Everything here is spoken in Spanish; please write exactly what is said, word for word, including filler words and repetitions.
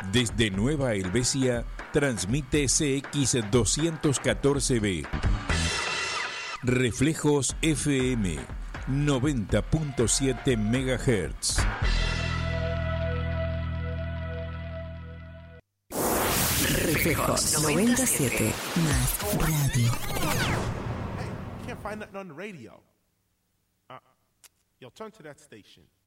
Desde Nueva Helvecia, transmite C X doscientos catorce B. Reflejos F M, noventa punto siete megahertz. Reflejos noventa y siete más radio. Hey, can't find nothing on the radio. Uh, yo, turn to that station.